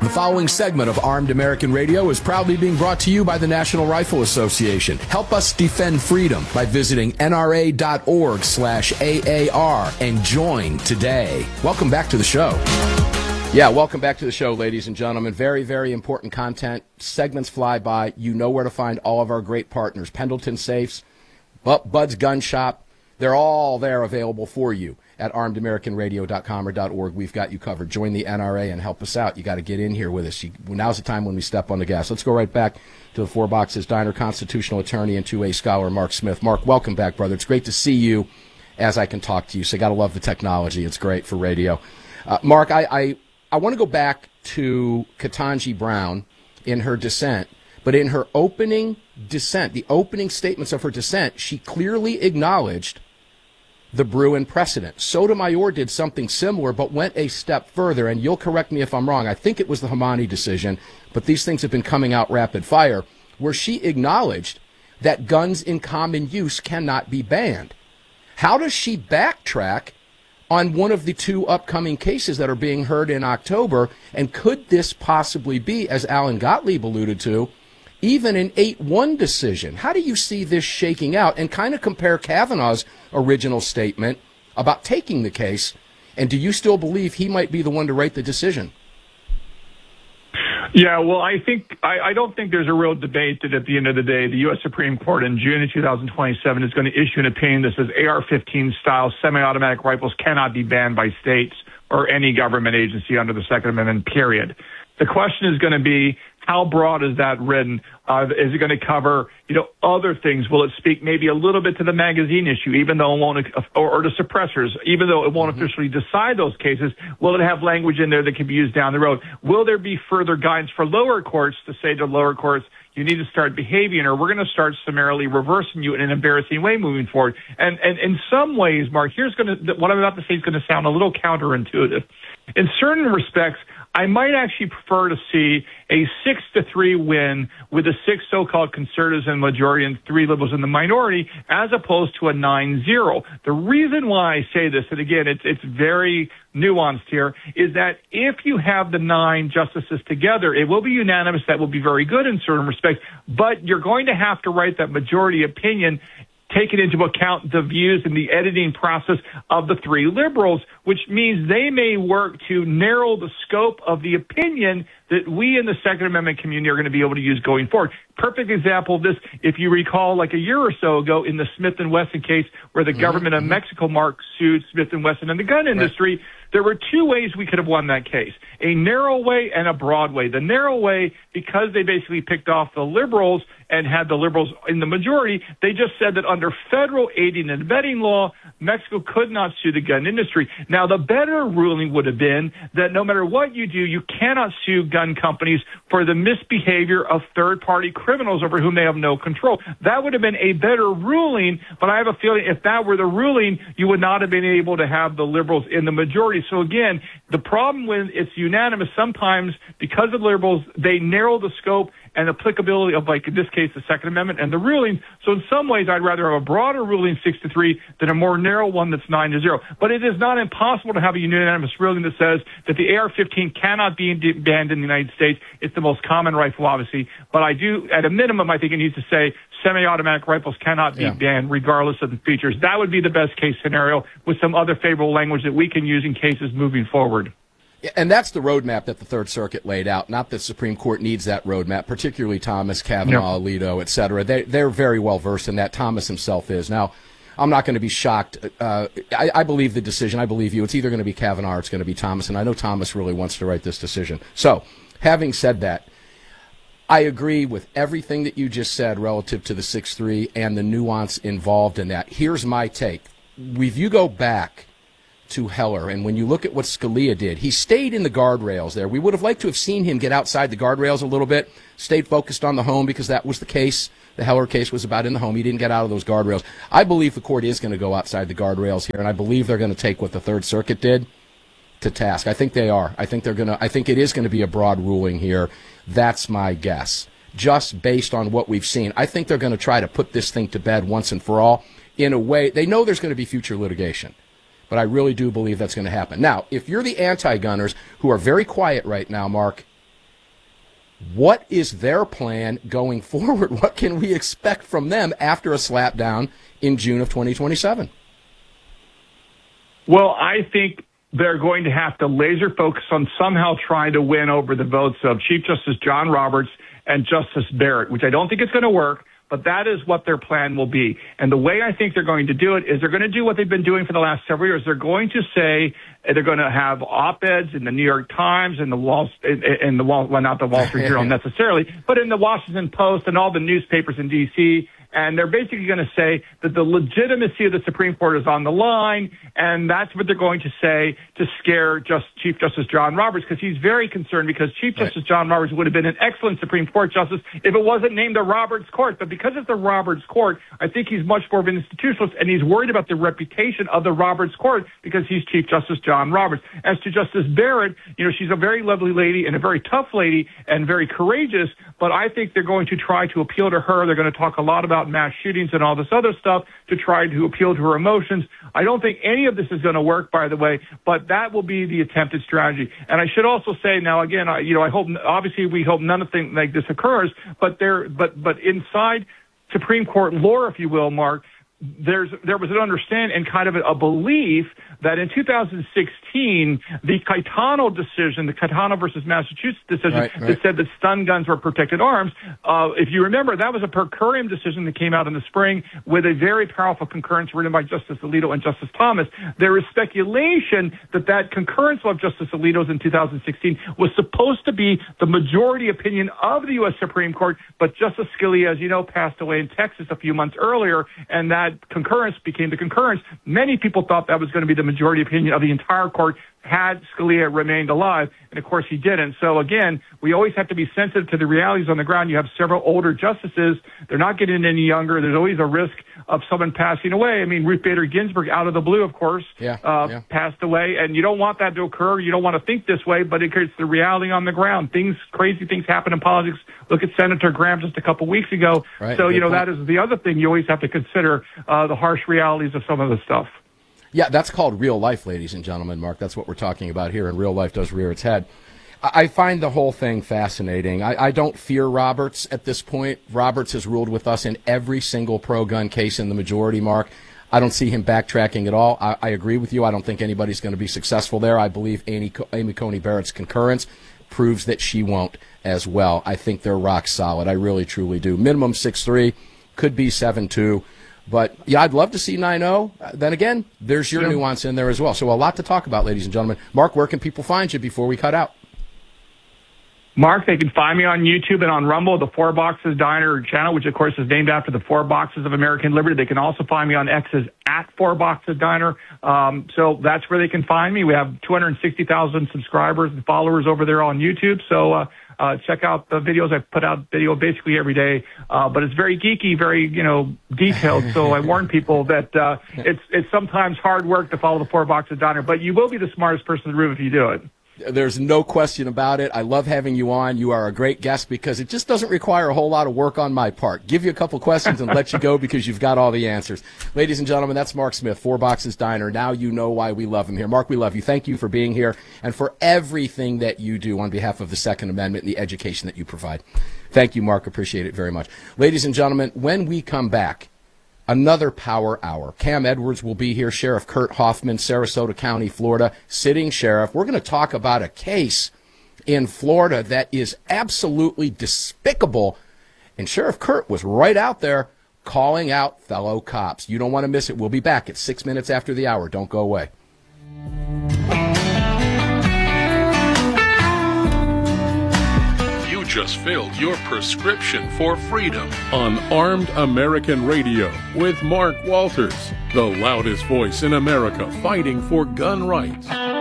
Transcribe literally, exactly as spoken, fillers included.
The following segment of Armed American Radio is proudly being brought to you by the National Rifle Association. Help us defend freedom by visiting nra.org slash AAR and join today. Welcome back to the show. Yeah, welcome back to the show, ladies and gentlemen. Very, very important content. Segments fly by. You know where to find all of our great partners. Pendleton Safes, Bud's Gun Shop. They're all there available for you at armed american radio dot com or .org. We've got you covered. Join the N R A and help us out. You got to get in here with us. You, now's the time when we step on the gas. Let's go right back to the Four Boxes Diner constitutional attorney and two-way scholar Mark Smith. Mark, welcome back, brother. It's great to see you as I can talk to you. So you got to love the technology. It's great for radio. Uh, Mark, I, I, I want to go back to Ketanji Brown in her dissent. But in her opening dissent, the opening statements of her dissent, she clearly acknowledged the Bruen precedent. Sotomayor did something similar, but went a step further, and you'll correct me if I'm wrong. I think it was the Hamani decision, but these things have been coming out rapid fire, where she acknowledged that guns in common use cannot be banned. How does she backtrack on one of the two upcoming cases that are being heard in October, and could this possibly be, as Alan Gottlieb alluded to, even an eight one decision? How do you see this shaking out, and kind of compare Kavanaugh's original statement about taking the case, and do you still believe he might be the one to write the decision? Yeah, well, I think I, I don't think there's a real debate that at the end of the day, the U S Supreme Court in June of two thousand twenty-seven is going to issue an opinion that says A R fifteen style semi-automatic rifles cannot be banned by states or any government agency under the Second Amendment, period. The question is going to be, how broad is that written? Uh, is it going to cover, you know, other things? Will it speak maybe a little bit to the magazine issue, even though it won't, or, or to suppressors, even though it won't mm-hmm. officially decide those cases? Will it have language in there that can be used down the road? Will there be further guidance for lower courts to say to lower courts, you need to start behaving, or we're going to start summarily reversing you in an embarrassing way moving forward? And, and in some ways, Mark, here's going to, what I'm about to say is going to sound a little counterintuitive. In certain respects, I might actually prefer to see a six to three win with the six so-called conservatives in the majority and three liberals in the minority, as opposed to a nine zero. The reason why I say this, and again, it's it's very nuanced here, is that if you have the nine justices together, it will be unanimous. That will be very good in certain respects, but you're going to have to write that majority opinion, taking into account the views and the editing process of the three liberals, which means they may work to narrow the scope of the opinion that we in the Second Amendment community are going to be able to use going forward. Perfect example of this, if you recall, like a year or so ago in the Smith and Wesson case, where the mm-hmm. government of Mexico, Mark, sued Smith and Wesson and the gun industry, right. There were two ways we could have won that case, a narrow way and a broad way. The narrow way, because they basically picked off the liberals and had the liberals in the majority, they just said that under federal aiding and abetting law, Mexico could not sue the gun industry. Now, the better ruling would have been that no matter what you do, you cannot sue gun companies for the misbehavior of third-party criminals over whom they have no control. That would have been a better ruling, but I have a feeling if that were the ruling, you would not have been able to have the liberals in the majority. So again, the problem when it's unanimous, sometimes because of liberals, they narrow the scope and applicability of, like in this case, the Second Amendment and the ruling. So in some ways, I'd rather have a broader ruling six to three than a more narrow one that's nine to zero. But it is not impossible to have a unanimous ruling that says that the A R fifteen cannot be banned in the United States. It's the most common rifle, obviously. But I do, at a minimum, I think it needs to say semi-automatic rifles cannot be yeah. banned regardless of the features. That would be the best case scenario with some other favorable language that we can use in cases moving forward. And that's the roadmap that the Third Circuit laid out. Not that the Supreme Court needs that roadmap, particularly Thomas, Kavanaugh, yep. Alito, et cetera. They, they're very well versed in that. Thomas himself is. Now, I'm not going to be shocked. Uh, I, I believe the decision. I believe you. It's either going to be Kavanaugh or it's going to be Thomas, and I know Thomas really wants to write this decision. So, having said that, I agree with everything that you just said relative to the six three and the nuance involved in that. Here's my take. If you go back to Heller, and when you look at what Scalia did, he stayed in the guardrails there. We would have liked to have seen him get outside the guardrails a little bit, stayed focused on the home, because that was the case. The Heller case was about in the home. He didn't get out of those guardrails. I believe the court is going to go outside the guardrails here, and I believe they're going to take what the Third Circuit did to task. I think they are. I think they're going to. I think it is going to be a broad ruling here. That's my guess, just based on what we've seen. I think they're going to try to put this thing to bed once and for all in a way. They know there's going to be future litigation, but I really do believe that's going to happen. Now, if you're the anti-gunners who are very quiet right now, Mark, What is their plan going forward? What can we expect from them after a slapdown in June of twenty twenty-seven? Well, I think they're going to have to laser focus on somehow trying to win over the votes of Chief Justice John Roberts and Justice Barrett, which I don't think is going to work, but that is what their plan will be. And the way I think they're going to do it is they're going to do what they've been doing for the last several years. They're going to say, they're going to have op-eds in the New York Times and the Wall, in the Wall, well, not the Wall Street Journal necessarily, but in the Washington Post and all the newspapers in D C, and they're basically going to say that the legitimacy of the Supreme Court is on the line, and that's what they're going to say to scare just Chief Justice John Roberts, because he's very concerned, because Chief right. Justice John Roberts would have been an excellent Supreme Court justice if it wasn't named the Roberts Court. But because it's the Roberts Court, I think he's much more of an institutionalist, and he's worried about the reputation of the Roberts Court because he's Chief Justice John Roberts. As to Justice Barrett, you know, she's a very lovely lady and a very tough lady and very courageous, but I think they're going to try to appeal to her. They're going to talk a lot about mass shootings and all this other stuff to try to appeal to her emotions. I don't think any of this is going to work, by the way, but that will be the attempted strategy. And I should also say now, again, I, you know, I hope, obviously we hope none of things like this occurs, but there, but, but inside Supreme Court lore, if you will, Mark, there's, there was an understanding and kind of a, a belief that in two thousand sixteen, the Caetano decision, the Caetano versus Massachusetts decision right, right. that said that stun guns were protected arms, uh, if you remember, that was a per curiam decision that came out in the spring with a very powerful concurrence written by Justice Alito and Justice Thomas. There is speculation that that concurrence of Justice Alito's in two thousand sixteen was supposed to be the majority opinion of the U S Supreme Court, but Justice Scalia, as you know, passed away in Texas a few months earlier, and that concurrence became the concurrence. Many people thought that was going to be the majority opinion of the entire court had Scalia remained alive, and of course he didn't. So again, we always have to be sensitive to the realities on the ground. You have several older justices. They're not getting any younger. There's always a risk of someone passing away. I mean, Ruth Bader Ginsburg, out of the blue, of course, yeah, uh, yeah. passed away, and you don't want that to occur. You don't want to think this way, but it's the reality on the ground. Things, crazy things happen in politics. Look at Senator Graham just a couple weeks ago. Right, so, you know, point. That is the other thing you always have to consider, uh, the harsh realities of some of the stuff. Yeah, that's called real life, ladies and gentlemen, Mark. That's what we're talking about here, and real life does rear its head. I find the whole thing fascinating. I, I don't fear Roberts at this point. Roberts has ruled with us in every single pro-gun case in the majority, Mark. I don't see him backtracking at all. I, I agree with you. I don't think anybody's going to be successful there. I believe Amy, Amy Coney Barrett's concurrence proves that she won't as well. I think they're rock solid. I really, truly do. Minimum six three, could be seven two. But, yeah, I'd love to see nine oh. Then again, there's your yeah. nuance in there as well. So a lot to talk about, ladies and gentlemen. Mark, where can people find you before we cut out? Mark, they can find me on YouTube and on Rumble, the Four Boxes Diner channel, which, of course, is named after the Four Boxes of American Liberty. They can also find me on X's at Four Boxes Diner. Um, so that's where they can find me. We have two hundred sixty thousand subscribers and followers over there on YouTube. So uh, uh, check out the videos. I put out video basically every day. Uh, but it's very geeky, very, you know, detailed. So I warn people that uh, it's, it's sometimes hard work to follow the Four Boxes Diner. But you will be the smartest person in the room if you do it. There's no question about it. I love having you on. You are a great guest because it just doesn't require a whole lot of work on my part. Give you a couple questions and let you go because you've got all the answers. Ladies and gentlemen, that's Mark Smith, Four Boxes Diner. Now you know why we love him here. Mark, we love you. Thank you for being here and for everything that you do on behalf of the Second Amendment and the education that you provide. Thank you, Mark. Appreciate it very much. Ladies and gentlemen, when we come back, another Power Hour. Cam Edwards will be here, Sheriff Kurt Hoffman, Sarasota County, Florida, sitting sheriff. We're going to talk about a case in Florida that is absolutely despicable, and Sheriff Kurt was right out there calling out fellow cops. You don't want to miss it. We'll be back at six minutes after the hour. Don't go away. Just filled your prescription for freedom on Armed American Radio with Mark Walters, the loudest voice in America fighting for gun rights.